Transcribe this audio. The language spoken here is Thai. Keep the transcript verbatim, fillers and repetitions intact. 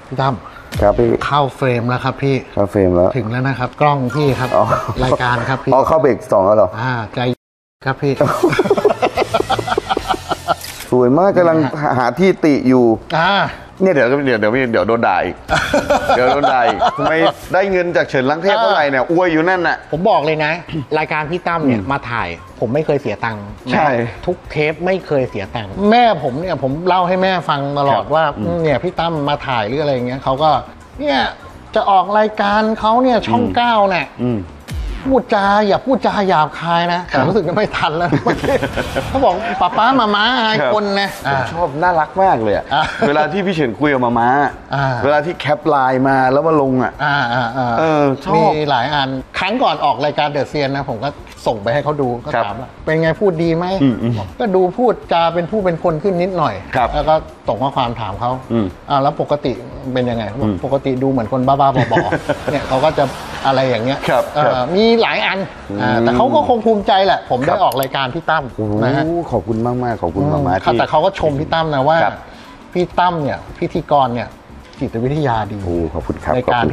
พี่ตั้มครับพี่เข้าเฟรมแล้วครับพี่เข้าเฟรมแล้วถึงแล้วนะครับกล้องพี่ครับรายการครับพี่อ๋อเข้าเบรกสองแล้วเหรออ่าใจครับพี่สวยมากกำลังหาที่ติอยู่อ่าเนี่ยเดี๋ยวเดี๋ยวเดี๋ยวเดี๋ยวโดนด่าอีกเดี๋ยวโดนด่าอีกทำไมได้เงินจากเฉินลังเทพเท่าไหร่เนี่ยอวยอยู่นั่นน่ะผมบอกเลยนะรายการพี่ตั้มเนี่ยมาถ่ายผมไม่เคยเสียตังค์ใช่ทุกเทปไม่เคยเสียตังค์แม่ผมเนี่ยผมเล่าให้แม่ฟังตลอดว่าเนี่ยพี่ตั้มมาถ่ายหรืออะไรเงี้ยเขาก็เนี่ยจะออกรายการเขาเนี่ยช่องเก้าเนี่ยพูดจาอย่าพูดจาหยาบคายนะแต่รู้สึกจะไม่ทันแล้วเขาบอกป้าป้ามาม้าไอ้คนนะผมชอบน่ารักมากเลยอ่ะเวลาที่พี่เฉินคุยกับมาม้าเวลาที่แคปไลน์มาแล้วมาลงอ่ะเออชอบมีหลายอันครั้งก่อนออกรายการเดอะเซียนนะผมก็ส่งไปให้เขาดูก็ถามว่าเป็นไงพูดดีไหมก็ดูพูดจาเป็นผู้เป็นคนขึ้นนิดหน่อยแล้วก็ส่งข้อความถามเขาอ่าแล้วปกติเป็นยังไงปกติดูเหมือนคนบ้าๆบอๆเนี่ยเขาก็จะอะไรอย่างเงี้ยมีหลายอันแต่เขาก็คงภูมิใจแหละผมได้ออกรายการพี่ตั้มนะฮะขอบคุณมากมากขอบคุณมากมากแต่เขาก็ชมพี่ตั้มนะว่าพี่ตั้มเนี่ยพิธีกรเนี่ยจิตวิทยาดีขอบคุณครับในการ